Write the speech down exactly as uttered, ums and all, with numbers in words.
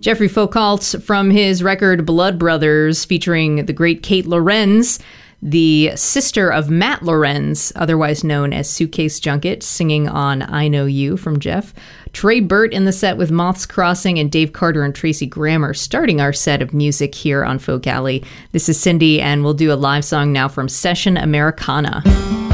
Jeffrey Foucault from his record Blood Brothers, featuring the great Kate Lorenz, the sister of Matt Lorenz, otherwise known as Suitcase Junket, singing on I Know You from Jeff. Trey Burt in the set with Moths Crossing, and Dave Carter and Tracy Grammer starting our set of music here on Folk Alley. This is Cindy, and we'll do a live song now from Session Americana.